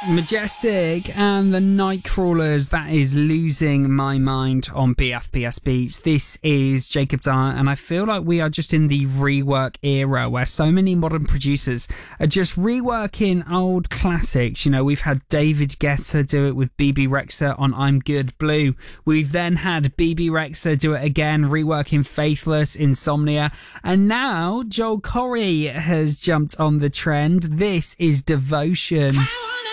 Majestic and the Nightcrawlers. That is Losing My Mind on BFBS Beats. This is Jacob Dyer, and I feel like we are just in the rework era where so many modern producers are just reworking old classics. You know, we've had David Guetta do it with BB Rexha on I'm Good Blue. We've then had BB Rexha do it again, reworking Faithless, Insomnia, and now Joel Corry has jumped on the trend. This is Devotion.